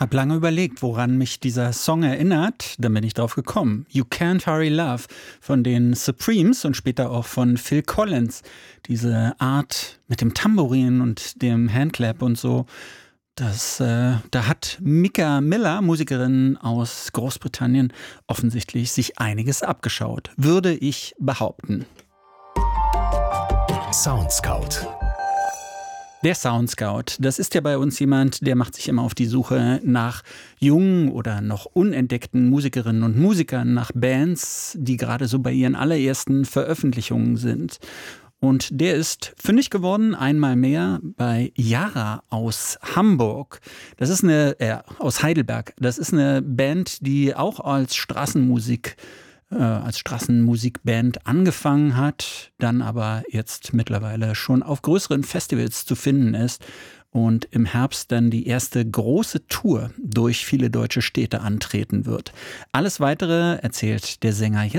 Hab lange überlegt, woran mich dieser Song erinnert. Dann bin ich drauf gekommen. You Can't Hurry Love von den Supremes und später auch von Phil Collins. Diese Art mit dem Tambourin und dem Handclap und so. Da hat Mika Miller, Musikerin aus Großbritannien, offensichtlich sich einiges abgeschaut. Würde ich behaupten. Soundscout. Der Soundscout, das ist ja bei uns jemand, der macht sich immer auf die Suche nach jungen oder noch unentdeckten Musikerinnen und Musikern, nach Bands, die gerade so bei ihren allerersten Veröffentlichungen sind. Und der ist fündig geworden, einmal mehr, bei Yara aus Hamburg. Das ist aus Heidelberg. Das ist eine Band, die auch als Straßenmusikband angefangen hat, dann aber jetzt mittlerweile schon auf größeren Festivals zu finden ist und im Herbst dann die erste große Tour durch viele deutsche Städte antreten wird. Alles Weitere erzählt der Sänger jetzt.